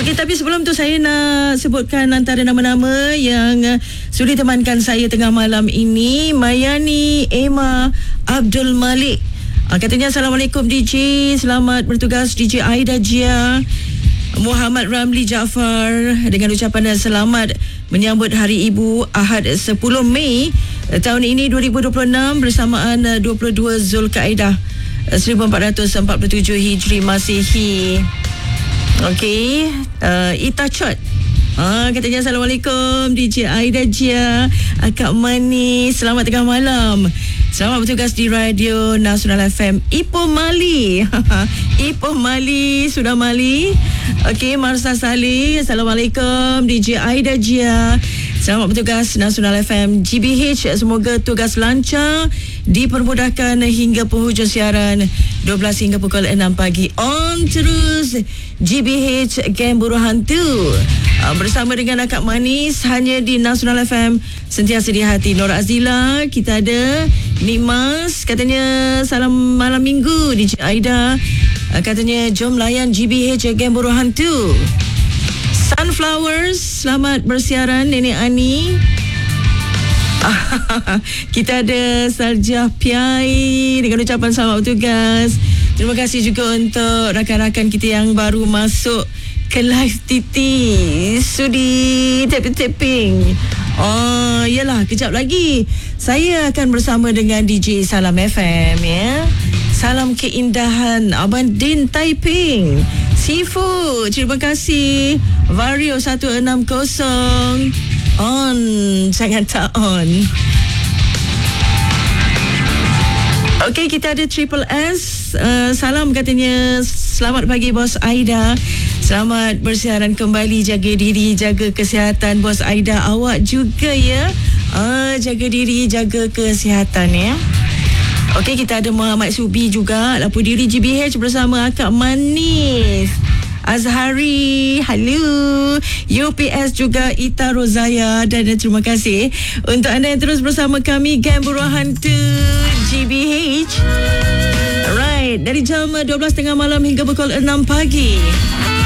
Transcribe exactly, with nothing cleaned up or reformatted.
Okey, tapi sebelum tu saya nak sebutkan antara nama-nama yang uh, sudi temankan saya tengah malam ini. Mayani Emma Abdul Malik. Uh, katanya Assalamualaikum D J, selamat bertugas D J Aida Jia. Muhammad Ramli Jaafar dengan ucapan selamat menyambut Hari Ibu Ahad sepuluh Mei tahun ini dua ribu dua puluh enam bersamaan dua puluh dua Zulkaidah seribu empat ratus empat puluh tujuh Hijri Masihi. Okey, uh, Ita Chot. Ah, katanya Assalamualaikum D J Aida Jia, Akak Mani, selamat tengah malam. Selamat bertugas di Radio Nasional F M Ipoh Mali. Ipoh Mali, sudah Mali. Okey, Marsa Salih, Assalamualaikum D J Aida Jia. Selamat bertugas Nasional F M G B H. Semoga tugas lancar, dipermudahkan hingga penghujung siaran dua belas hingga pukul enam pagi. On terus G B H Game Buruh Hantu uh, bersama dengan Akak Manis hanya di Nasional F M, sentiasa di hati. Nora Azila, kita ada Nimas, katanya salam malam minggu D J Aida. uh, Katanya jom layan G B H Game Buruh Hantu. Sunflowers, selamat bersiaran Nenek Ani. Kita ada Sarjah Piai dengan ucapan selamat bertugas. Terima kasih juga untuk rakan-rakan kita yang baru masuk ke live T T. Sudi tapping-tapping. Oh, yalah, kejap lagi saya akan bersama dengan D J Salam F M, ya. Salam keindahan Abang Din Taiping. Sifu, terima kasih. Vario seratus enam puluh. On, sangat tak on. Okey, kita ada Triple S. Uh, salam katanya, selamat pagi Bos Aida. Selamat bersiaran kembali. Jaga diri, jaga kesihatan Bos Aida. Awak juga ya. Uh, jaga diri, jaga kesihatan ya. Okey, kita ada Muhammad Subi juga. Lapor diri G B H bersama Akak Manis. Azhari, halo. U P S juga Ita Rozaya. Dan terima kasih untuk anda yang terus bersama kami Game Buruh Hantu G B H. Alright, dari jam dua belas tengah malam hingga pukul enam pagi.